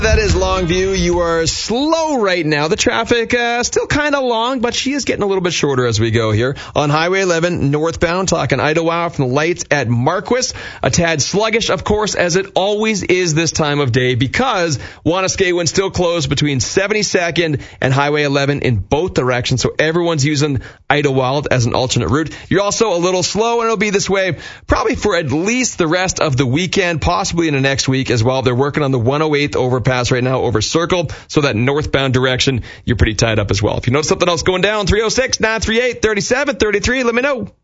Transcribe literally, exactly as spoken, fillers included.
That is Longview. You are slow right now. The traffic uh, still kind of long, but she is getting a little bit shorter as we go here. On Highway eleven northbound, talking Idlewild from the lights at Marquis. A tad sluggish, of course, as it always is this time of day, because Wanuskewin still closed between seventy-second and Highway eleven in both directions. So everyone's using Idlewild as an alternate route. You're also a little slow, and it'll be this way probably for at least the rest of the weekend, possibly into next week as well. They're working on the one oh eighth overpass right now over Circle, so that northbound direction, you're pretty tied up as well. If you notice something else going down, three oh six, nine three eight, three seven three three, let me know.